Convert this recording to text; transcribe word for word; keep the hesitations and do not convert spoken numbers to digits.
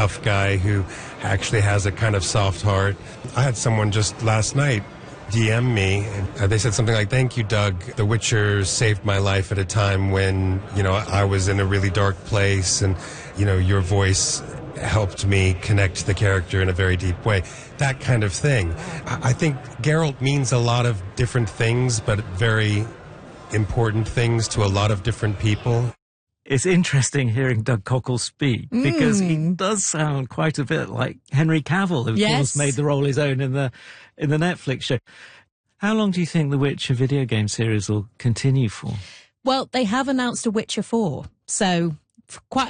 tough guy who actually has a kind of soft heart. I had someone just last night D M me, and they said something like, "Thank you, Doug. The Witcher saved my life at a time when, you know, I was in a really dark place, and, you know, your voice helped me connect to the character in a very deep way." That kind of thing. I think Geralt means a lot of different things, but very important things to a lot of different people. It's interesting hearing Doug Cockle speak, because mm. he does sound quite a bit like Henry Cavill, who of yes. course made the role his own in the in the Netflix show. How long do you think the Witcher video game series will continue for? Well, they have announced a Witcher four, so for quite